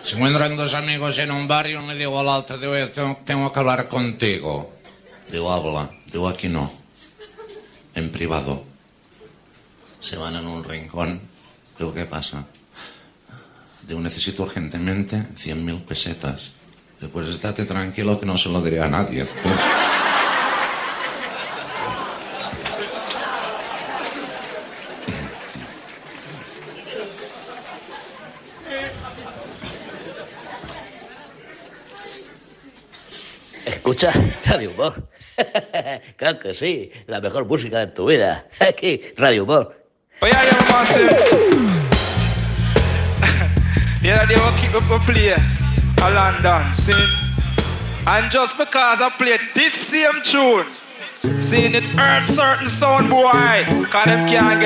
Se encuentran dos amigos en un bar y uno le digo al otro, digo, tengo que hablar contigo. Digo, habla. Digo, aquí no. En privado. Se van en un rincón. Digo, ¿qué pasa? Digo, necesito urgentemente 100.000 pesetas. Digo, pues estate tranquilo que no se lo diré a nadie. Escucha Radio Humor. Claro que sí, la mejor música de tu vida. Aquí, Radio Humor. Oh yeah, yeah, massive. Yeah, they will keep up a play a London, see? And just because I play this same tune, seeing it hurt certain sound boy, cause them can't